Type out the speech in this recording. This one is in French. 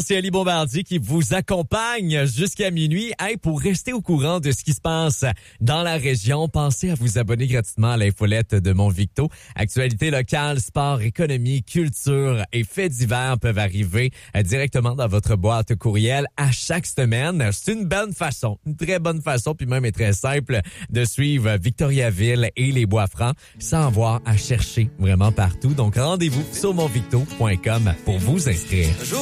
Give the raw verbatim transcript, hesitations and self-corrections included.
C'est Ali Bombardier qui vous accompagne jusqu'à minuit. Hey, pour rester au courant de ce qui se passe dans la région, pensez à vous abonner gratuitement à l'infolette de Mon Victo. Actualité locale, sport, économie, culture et faits divers peuvent arriver directement dans votre boîte courriel à chaque semaine. C'est une bonne façon, une très bonne façon, puis même est très simple de suivre Victoriaville et les Bois-Francs sans avoir à chercher vraiment partout. Donc, rendez-vous sur mon victo point com pour vous inscrire.